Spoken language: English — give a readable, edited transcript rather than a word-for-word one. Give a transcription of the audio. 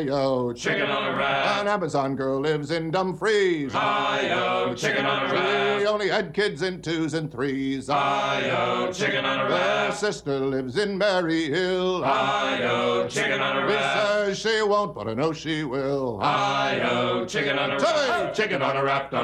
Hi-yo, chicken on a raft. An Amazon girl lives in Dumfries. Hi-yo, chicken on a raft. She only had kids in 2s and 3s. Hi-yo, chicken on a Her raft. sister lives in Maryhill. Hi-yo, chicken on a He raft. says she won't, but I know she will. Hi-yo, chicken on a raft. Tilly, Chicken on a raft.